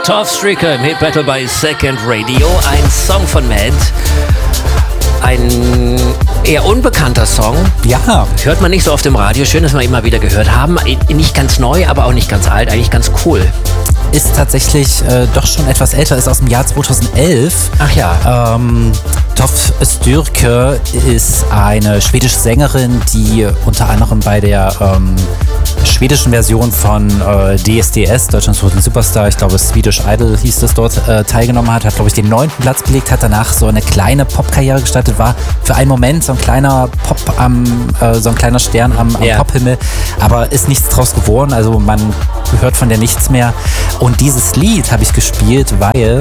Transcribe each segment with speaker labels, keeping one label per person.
Speaker 1: Tough Stricker im Hit Battle bei Second Radio. Ein Song von Matt. Ein eher unbekannter Song.
Speaker 2: Ja.
Speaker 1: Hört man nicht so oft im Radio. Schön, dass wir ihn mal wieder gehört haben. Nicht ganz neu, aber auch nicht ganz alt. Eigentlich ganz cool.
Speaker 2: Ist tatsächlich doch schon etwas älter, ist aus dem Jahr 2011.
Speaker 1: Ach ja.
Speaker 2: Toff Styrke ist eine schwedische Sängerin, die unter anderem bei der schwedischen Version von DSDS, Deutschlands Großen Superstar, ich glaube Swedish Idol hieß das dort, teilgenommen hat, glaube ich den 9. Platz belegt, hat danach so eine kleine Popkarriere gestartet, war für einen Moment so ein kleiner Pop so ein kleiner Stern am Pophimmel, aber ist nichts draus geworden, also man hört von der nichts mehr. Und dieses Lied habe ich gespielt, weil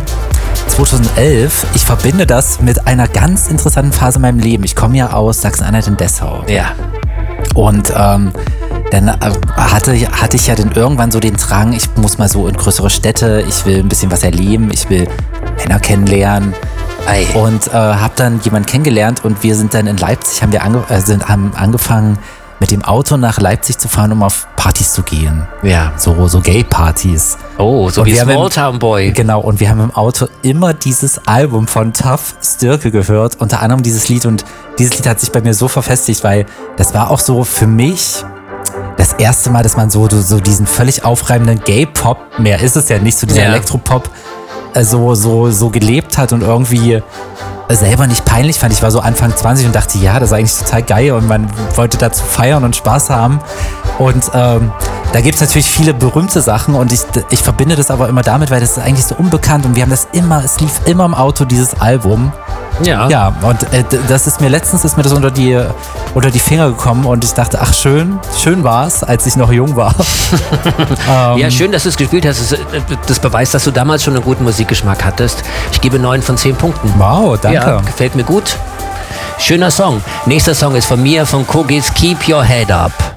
Speaker 2: 2011, ich verbinde das mit einer ganz interessanten Phase in meinem Leben. Ich komme ja aus Sachsen-Anhalt in Dessau.
Speaker 1: Ja.
Speaker 2: Und dann hatte ich ja dann irgendwann so den Drang, ich muss mal so in größere Städte, ich will ein bisschen was erleben, ich will Männer kennenlernen. Und habe dann jemanden kennengelernt und wir sind dann in Leipzig, haben angefangen mit dem Auto nach Leipzig zu fahren, um auf Partys zu gehen.
Speaker 1: Ja.
Speaker 2: So Gay-Partys.
Speaker 1: Oh, so
Speaker 2: und
Speaker 1: wie Smalltown Boy.
Speaker 2: Genau, und wir haben im Auto immer dieses Album von Tough Styrke gehört, unter anderem dieses Lied. Und dieses Lied hat sich bei mir so verfestigt, weil das war auch so für mich das erste Mal, dass man so diesen völlig aufreibenden Gay-Pop, mehr ist es ja nicht, so dieser Elektropop, so gelebt hat und irgendwie selber nicht peinlich fand. Ich war so Anfang 20 und dachte, ja, das ist eigentlich total geil und man wollte dazu feiern und Spaß haben. Und da gibt es natürlich viele berühmte Sachen und ich verbinde das aber immer damit, weil das ist eigentlich so unbekannt und wir haben das immer, es lief immer im Auto, dieses Album.
Speaker 1: Ja. Ja,
Speaker 2: und letztens ist mir das unter die Finger gekommen und ich dachte, ach schön war's, als ich noch jung war.
Speaker 1: Ja, schön, dass du es gespielt hast. Das beweist, dass du damals schon einen guten Musikgeschmack hattest. Ich gebe 9 von 10 Punkten.
Speaker 2: Wow, danke.
Speaker 1: Ja, gefällt mir gut. Schöner Song. Nächster Song ist von mir, von Kogis, Keep Your Head Up.